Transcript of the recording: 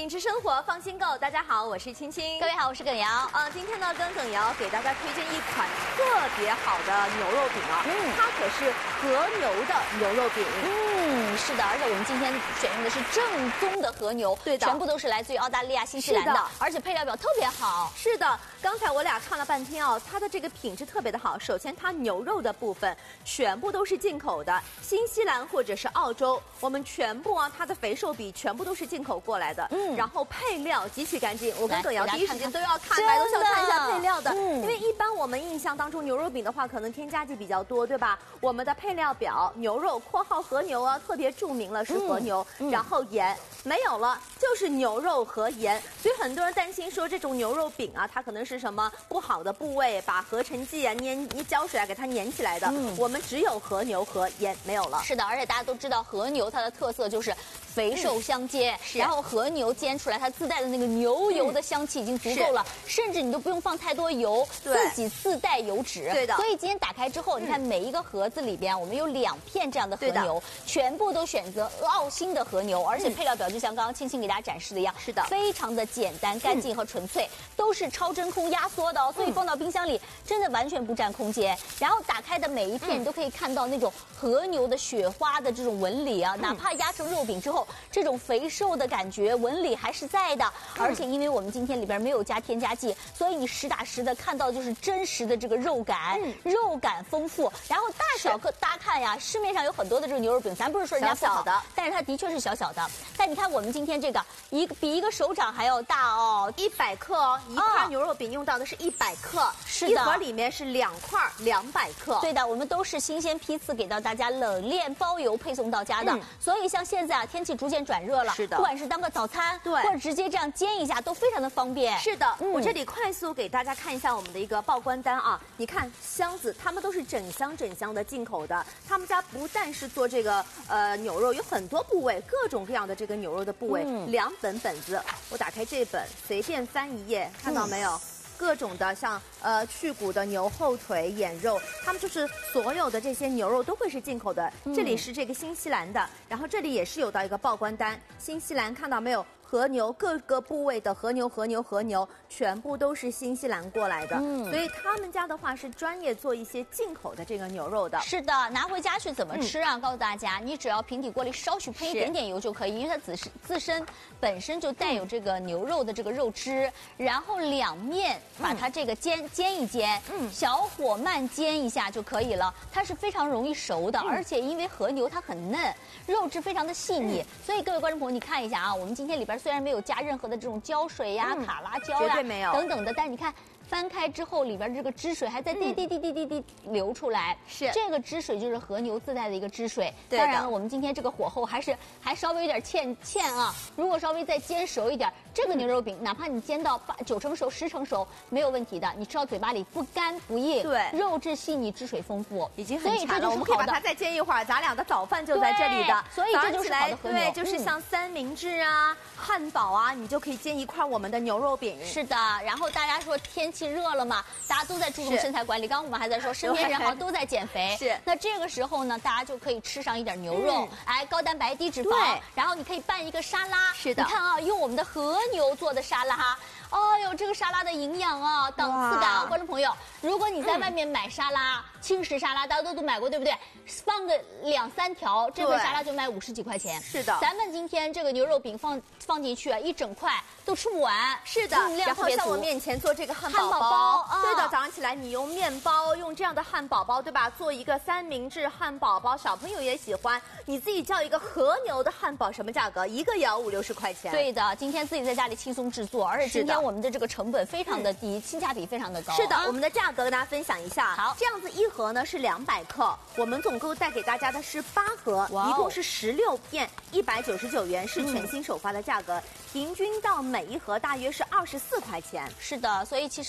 品质生活放心购，大家好，我是青青。 各位好，我是耿瑶。 今天呢跟耿瑶给大家推荐一款特别好的牛肉饼啊，它可是和牛的牛肉饼。 是的，而且我们今天选用的是正宗的和牛， 对的， 全部都是来自于澳大利亚、新西兰的，而且配料表特别好。 是的，刚才我俩看了半天哦，它的这个品质特别的好。首先，它牛肉的部分全部都是进口的，新西兰或者是澳洲，我们全部啊，它的肥瘦比全部都是进口过来的。然后配料极其干净，我跟耿瑶第一时间都要看，都想看一下配料的。因为一般我们印象当中牛肉饼的话，可能添加剂比较多，对吧？我们的配料表，牛肉（括号和牛啊）特别注明了是和牛，然后盐没有了，就是牛肉和盐。所以很多人担心说这种牛肉饼啊，它可能是什么不好的部位，把合成剂啊、胶水啊给它粘起来的。我们只有和牛和盐，没有了。 是的，而且大家都知道和牛它的特色就是肥瘦相间，然后和牛煎出来它自带的那个牛油的香气已经足够了，甚至你都不用放太多油，自己自带油脂。 对的。 所以今天打开之后，你看每一个盒子里边，我们有2片这样的和牛，全部都选择澳新的和牛，而且配料表就像刚刚青青给大家展示的一样， 是的， 非常的简单、干净和纯粹，都是超真空压缩的哦，所以放到冰箱里真的完全不占空间。然后打开的每一片，你都可以看到那种和牛的雪花的这种纹理啊，哪怕压成肉饼之后，这种肥瘦的感觉纹理还是在的。而且因为我们今天里边没有加添加剂，所以你实打实的看到就是真实的这个肉感，肉感丰富。然后大小大家看呀，市面上有很多的这个牛肉饼，咱不是说人家不好，但是它的确是小小的。但你看我们今天这个比一个手掌还要大哦 ，100克哦，一块牛肉饼用到的是100克， 是的， 一盒里面是2块200克。 对的，我们都是新鲜批次给到大家，冷链包邮配送到家的。所以像现在啊，天气逐渐转热了， 是的， 不管是当个早餐， 对， 或者直接这样煎一下，都非常的方便。 是的，我这里快速给大家看一下我们的一个报关单啊，你看箱子，他们都是整箱的进口的。他们家不但是做这个牛肉，有很多部位，各种各样的这个牛肉的部位，2本本子，我打开这本，随便翻一页，看到没有？各种的像去骨的牛后腿、眼肉，他们就是所有的这些牛肉都会是进口的。这里是这个新西兰的，然后这里也是有到一个报关单，新西兰看到没有？和牛各个部位的和牛，全部都是新西兰过来的，所以他们家的话是专业做一些进口的这个牛肉的。 是的，拿回家去怎么吃啊？告诉大家，你只要平底锅里少许喷一点点油就可以，因为它自身本身就带有这个牛肉的这个肉汁，然后2面把它这个煎一煎，小火慢煎一下就可以了。它是非常容易熟的，而且因为和牛它很嫩，肉质非常的细腻，所以各位观众朋友，你看一下啊，我们今天里边虽然没有加任何的这种胶水呀、卡拉胶呀， 绝对没有等等的，但是你看翻开之后，里边这个汁水还在滴流出来。 是这个汁水就是和牛自带的一个汁水。当然了，我们今天这个火候还稍微有点欠啊。如果稍微再煎熟一点，这个牛肉饼哪怕你煎到9成熟、10成熟没有问题的，你吃到嘴巴里不干不硬， 对， 肉质细腻，汁水丰富， 已经很馋了。我们可以把它再煎一会儿，咱俩的早饭就在这里的。 所以这就是好的和牛。 对，就是像三明治啊、汉堡啊，你就可以煎一块我们的牛肉饼。 是的，然后大家说天气热了嘛，大家都在注重身材管理。刚刚我们还在说，身边人好像都在减肥。 是。那这个时候呢，大家就可以吃上一点牛肉，高蛋白低脂肪，然后你可以拌一个沙拉。 是的。 你看啊，用我们的和牛做的沙拉，哎呦，这个沙拉的营养啊，档次感啊，观众朋友，如果你在外面买沙拉，轻食沙拉大家都买过，对不对？放个2、3条，这份沙拉就卖50几块钱。 是的。 咱们今天这个牛肉饼放进去啊，一整块都吃不完。 是的。然后像我面前做这个汉堡包，对的，早上起来你用面包，用这样的汉堡包，对吧？做一个三明治汉堡包，小朋友也喜欢。你自己叫一个和牛的汉堡，什么价格？一个也要50、60块钱。 对的，今天自己在家里轻松制作，而且今天我们的这个成本非常的低，性价比非常的高。 是的，我们的价格跟大家分享一下。好，这样子一盒呢是200克，我们总共带给大家的是8盒，一共是16片，199元是全新首发的价格，平均到每一盒大约是24块钱。 是的，所以其实。